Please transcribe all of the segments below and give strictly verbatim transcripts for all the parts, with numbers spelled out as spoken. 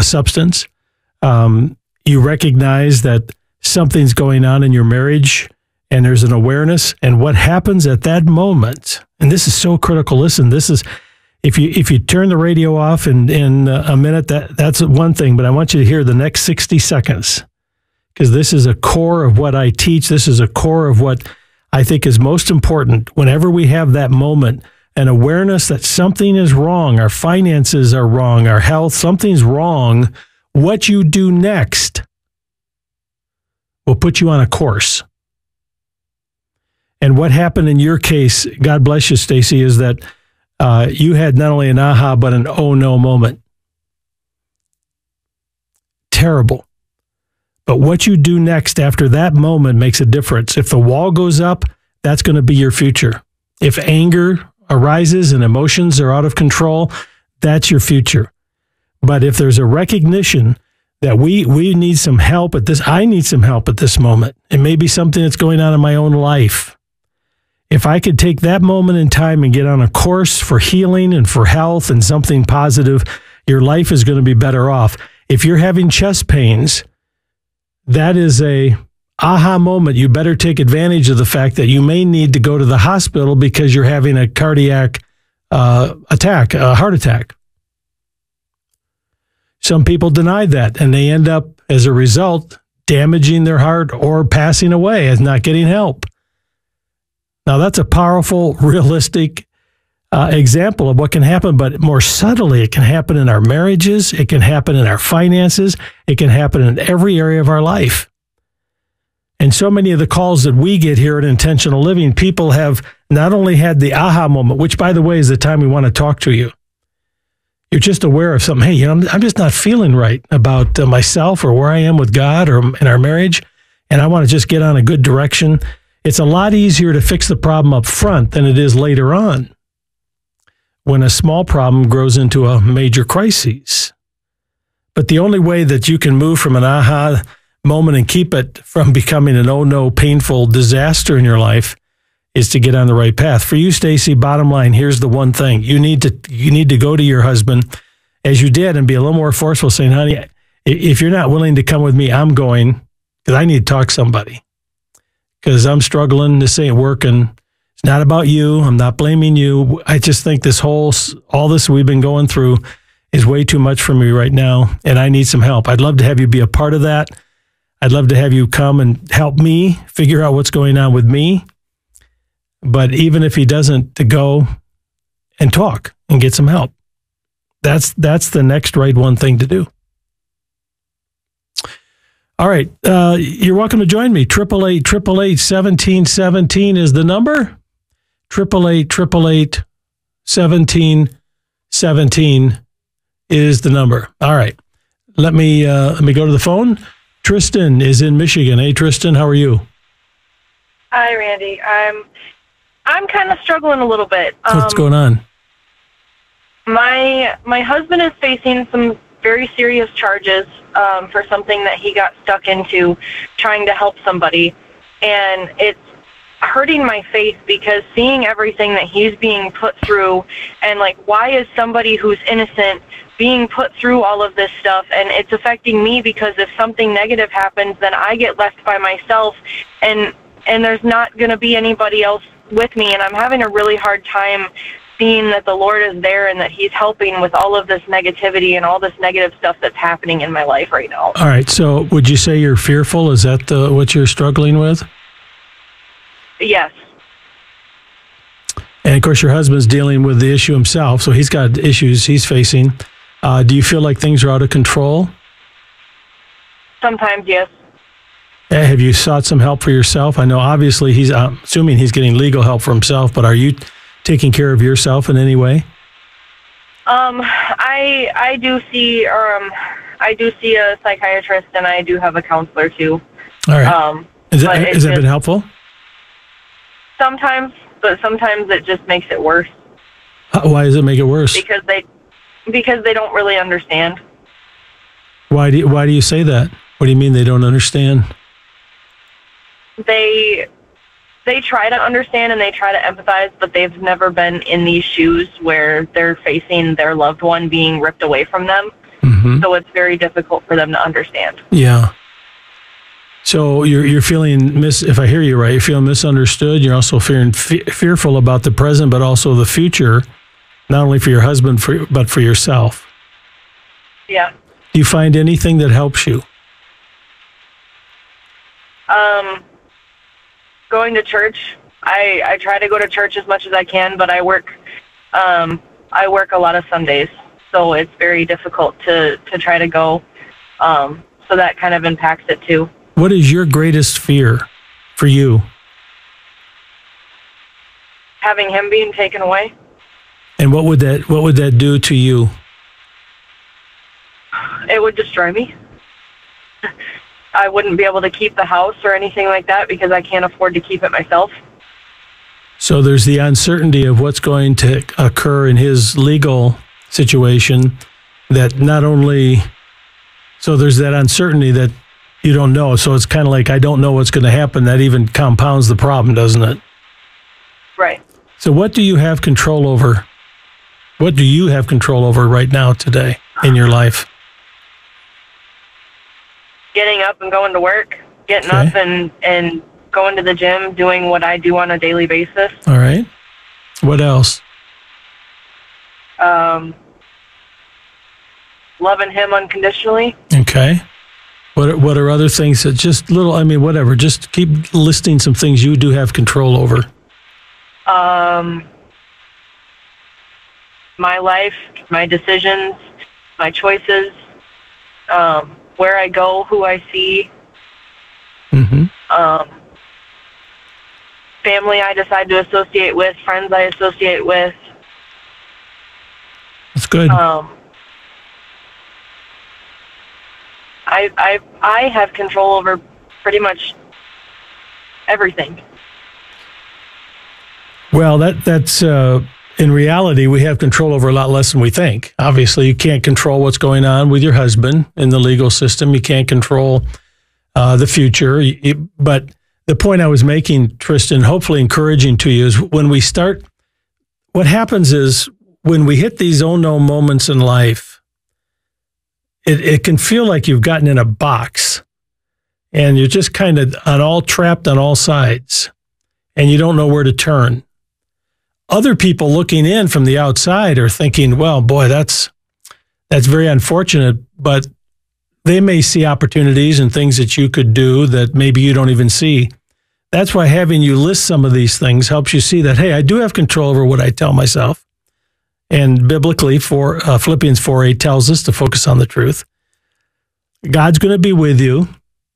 substance. Um, you recognize that something's going on in your marriage, and there's an awareness. And what happens at that moment, and this is so critical. Listen, this is, if you if you turn the radio off in, in a minute, that that's one thing, but I want you to hear the next sixty seconds, because this is a core of what I teach. This is a core of what I think is most important. Whenever we have that moment, an awareness that something is wrong, our finances are wrong, our health, something's wrong, what you do next will put you on a course. And what happened in your case, God bless you, Stacy, is that uh, you had not only an aha, but an oh no moment. Terrible. But what you do next after that moment makes a difference. If the wall goes up, that's going to be your future. If anger arises and emotions are out of control, that's your future. But if there's a recognition that we we need some help at this, I need some help at this moment. It may be something that's going on in my own life. If I could take that moment in time and get on a course for healing and for health and something positive, your life is going to be better off. If you're having chest pains, that is a aha moment. You better take advantage of the fact that you may need to go to the hospital because you're having a cardiac uh, attack, a heart attack. Some people deny that, and they end up, as a result, damaging their heart or passing away as not getting help. Now, that's a powerful, realistic uh, example of what can happen, but more subtly, it can happen in our marriages, it can happen in our finances, it can happen in every area of our life. And so many of the calls that we get here at Intentional Living, people have not only had the aha moment, which, by the way, is the time we want to talk to you. You're just aware of something. Hey, you know, I'm, I'm just not feeling right about uh, myself or where I am with God or in our marriage, and I want to just get on a good direction. It's a lot easier to fix the problem up front than it is later on, when a small problem grows into a major crisis. But the only way that you can move from an aha moment and keep it from becoming an oh no painful disaster in your life is to get on the right path. For you, Stacy, bottom line, here's the one thing. You need to you need to go to your husband, as you did, and be a little more forceful, saying, honey, if you're not willing to come with me, I'm going, because I need to talk to somebody. Because I'm struggling, this ain't working. It's not about you. I'm not blaming you. I just think this whole, all this we've been going through is way too much for me right now, and I need some help. I'd love to have you be a part of that. I'd love to have you come and help me figure out what's going on with me. But even if he doesn't, to go and talk and get some help. That's that's the next right one thing to do. All right. Uh, you're welcome to join me. eight eight eight, eight eight eight, seventeen seventeen is the number. eight eight eight, eight eight eight, seventeen seventeen is the number. All right. Let me, uh, let me go to the phone. Tristan is in Michigan. Hey, Tristan, how are you? Hi, Randy. I'm... I'm kind of struggling a little bit. Um, What's going on? My my husband is facing some very serious charges um, for something that he got stuck into trying to help somebody. And it's hurting my faith because seeing everything that he's being put through, and like, why is somebody who's innocent being put through all of this stuff? And it's affecting me because if something negative happens, then I get left by myself, and and there's not going to be anybody else with me, and I'm having a really hard time seeing that the Lord is there and that he's helping with all of this negativity and all this negative stuff that's happening in my life right now. All right, so would you say you're fearful? Is that the, what you're struggling with? Yes. And of course, your husband's dealing with the issue himself, so he's got issues he's facing. Uh, do you feel like things are out of control? Sometimes, yes. Have you sought some help for yourself? I know obviously he's, I'm assuming he's getting legal help for himself, but are you taking care of yourself in any way? Um, I I do see um I do see a psychiatrist, and I do have a counselor too. All right. Um, Is that, has that been helpful? Sometimes, but sometimes it just makes it worse. Why does it make it worse? Because they because they don't really understand. Why do you, why do you say that? What do you mean they don't understand? They they try to understand and they try to empathize, but they've never been in these shoes where they're facing their loved one being ripped away from them. Mm-hmm. Mm-hmm. So it's very difficult for them to understand. Yeah. So you're you're feeling mis. If I hear you right, you're feeling misunderstood. You're also fearing fe- fearful about the present, but also the future, not only for your husband, for, but for yourself. Yeah. Do you find anything that helps you? Um, going to church. I I try to go to church as much as I can, but I work. Um, I work a lot of Sundays, so it's very difficult to to try to go. Um, so that kind of impacts it too. What is your greatest fear for you? Having him being taken away. And what would that what would that do to you? It would destroy me. I wouldn't be able to keep the house or anything like that because I can't afford to keep it myself. So there's the uncertainty of what's going to occur in his legal situation that not only, so there's that uncertainty that you don't know. So it's kind of like, I don't know what's going to happen. That even compounds the problem, doesn't it? Right. So what do you have control over? What do you have control over right now today in your life? Getting up and going to work, getting Okay. up and, and going to the gym, doing what I do on a daily basis. All right. What else? Um, loving him unconditionally. Okay. What are, what are other things that just little, I mean, whatever, just keep listing some things you do have control over. Um, my life, my decisions, my choices, um, where I go, who I see, Mm-hmm. um, family I decide to associate with, friends I associate with. That's good. Um, I, I, I have control over pretty much everything. Well, that that's uh, in reality, we have control over a lot less than we think. Obviously, you can't control what's going on with your husband in the legal system. You can't control uh, the future. You, but the point I was making, Tristan, hopefully encouraging to you, is when we start, what happens is when we hit these oh no moments in life, it, it can feel like you've gotten in a box and you're just kind of on all trapped on all sides and you don't know where to turn. Other people looking in from the outside are thinking, well, boy, that's that's very unfortunate, but they may see opportunities and things that you could do that maybe you don't even see. That's why having you list some of these things helps you see that, hey, I do have control over what I tell myself. And biblically, for uh, Philippians four eight tells us to focus on the truth. God's going to be with you.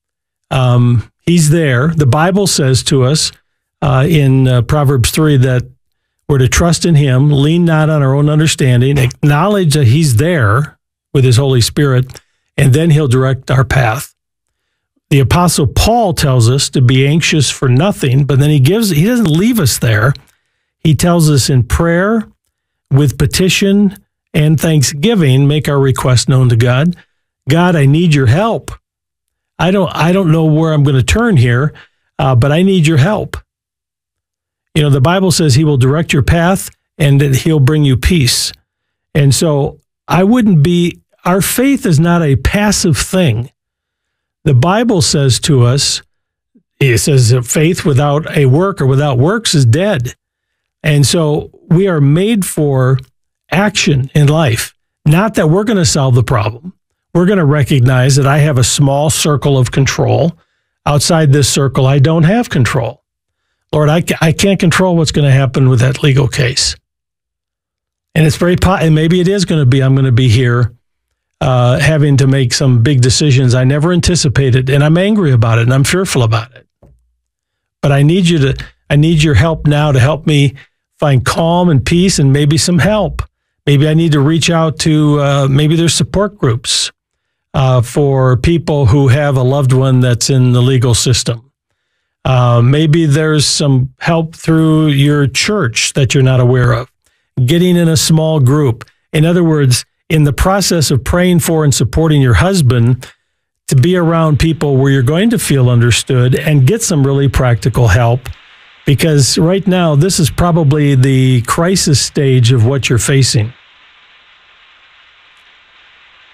Um, he's there. The Bible says to us uh, in uh, Proverbs three that we're to trust in him, lean not on our own understanding, acknowledge that he's there with his Holy Spirit, and then he'll direct our path. The Apostle Paul tells us to be anxious for nothing, but then he gives, he doesn't leave us there. He tells us in prayer, with petition and thanksgiving, make our request known to God. God, I need your help. I don't, I don't know where I'm going to turn here, uh, but I need your help. You know, the Bible says he will direct your path and that he'll bring you peace. And so I wouldn't be, our faith is not a passive thing. The Bible says to us, it says that faith without a work or without works is dead. And so we are made for action in life. Not that we're going to solve the problem. We're going to recognize that I have a small circle of control. Outside this circle, I don't have control. Lord, I, I can't control what's going to happen with that legal case. And it's very, and maybe it is going to be, I'm going to be here uh, having to make some big decisions I never anticipated, and I'm angry about it, and I'm fearful about it. But I need you to, I need your help now to help me find calm and peace and maybe some help. Maybe I need to reach out to, uh, maybe there's support groups uh, for people who have a loved one that's in the legal system. Uh, maybe there's some help through your church that you're not aware of. Getting in a small group. In other words, in the process of praying for and supporting your husband, to be around people where you're going to feel understood and get some really practical help. Because right now, this is probably the crisis stage of what you're facing.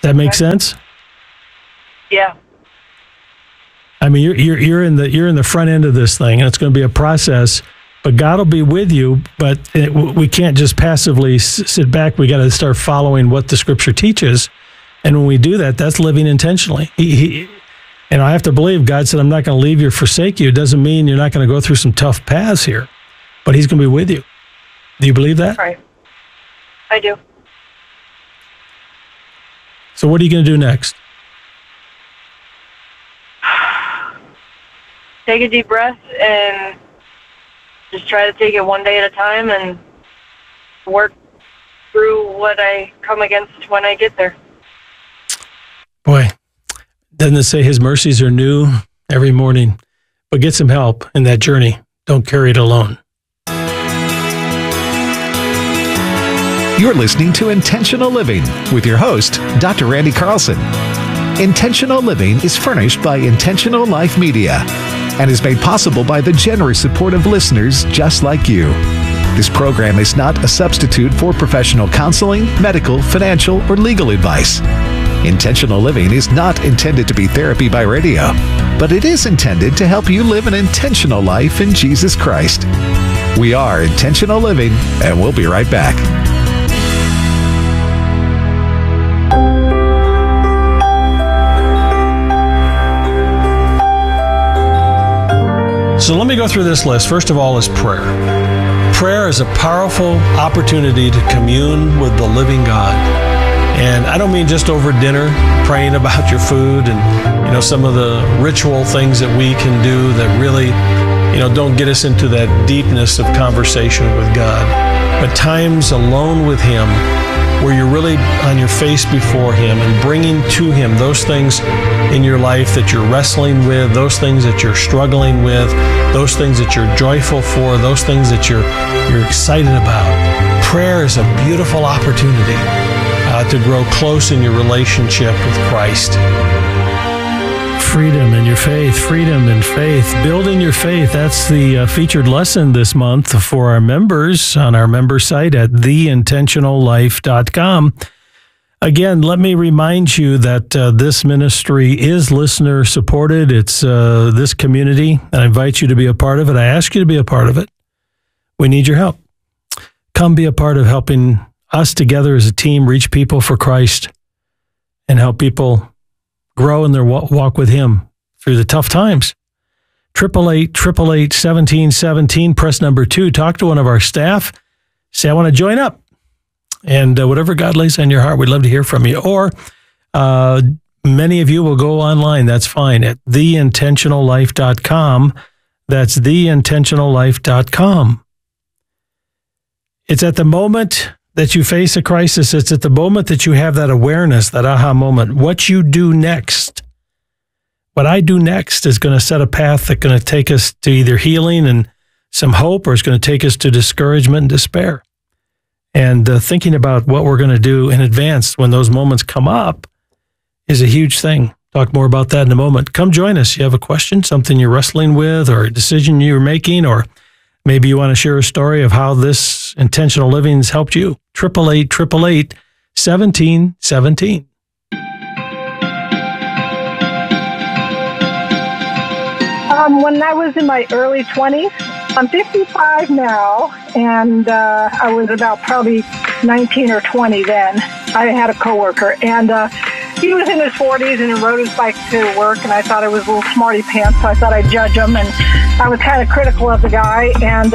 That makes sense? Yeah. I mean, you're, you're you're in the you're in the front end of this thing, and it's going to be a process. But God will be with you. But it, we can't just passively sit back. We got to start following what the Scripture teaches, and when we do that, that's living intentionally. He, he, and I have to believe God said, "I'm not going to leave you or forsake you." It doesn't mean you're not going to go through some tough paths here, but He's going to be with you. Do you believe that? Right. I do. So what are you going to do next? Take a deep breath and just try to take it one day at a time and work through what I come against when I get there. Boy, doesn't it say His mercies are new every morning? But get some help in that journey. Don't carry it alone. You're listening to Intentional Living with your host, Doctor Randy Carlson. Intentional Living is furnished by Intentional Life Media and is made possible by the generous support of listeners just like you. This program is not a substitute for professional counseling, medical, financial, or legal advice. Intentional Living is not intended to be therapy by radio, but it is intended to help you live an intentional life in Jesus Christ. We are Intentional Living, and we'll be right back. So let me go through this list. First of all is prayer. Prayer is a powerful opportunity to commune with the living God. And I don't mean just over dinner, praying about your food and, you know, some of the ritual things that we can do that really, you know, don't get us into that deepness of conversation with God. But times alone with Him, where you're really on your face before Him and bringing to Him those things in your life that you're wrestling with, those things that you're struggling with, those things that you're joyful for, those things that you're you're excited about. Prayer is a beautiful opportunity uh, to grow close in your relationship with Christ. Freedom in your faith, freedom in faith, building your faith. That's the uh, featured lesson this month for our members on our member site at the intentional life dot com. Again, let me remind you that uh, this ministry is listener supported. It's uh, this community. I invite you to be a part of it. I ask you to be a part of it. We need your help. Come be a part of helping us together as a team reach people for Christ and help people grow in their walk with Him through the tough times. Triple eight, triple eight, seventeen, seventeen, press number two. Talk to one of our staff. Say, I want to join up. And uh, whatever God lays on your heart, we'd love to hear from you. Or uh, many of you will go online. That's fine at the intentional life dot com. That's the intentional life dot com. It's at the moment that you face a crisis. It's at the moment that you have that awareness, that aha moment. What you do next, what I do next is going to set a path that's going to take us to either healing and some hope, or it's going to take us to discouragement and despair. And uh, thinking about what we're going to do in advance when those moments come up is a huge thing. Talk more about that in a moment. Come join us. You have a question, something you're wrestling with, or a decision you're making, or maybe you want to share a story of how this intentional living has helped you. Triple eight, triple eight, seventeen, seventeen. Um, when I was in my early twenties, I'm fifty-five now, and uh, I was about probably nineteen or twenty then. I had a coworker, and uh, he was in his forties, and he rode his bike to work, and I thought it was a little smarty pants, so I thought I'd judge him, and I was kind of critical of the guy, and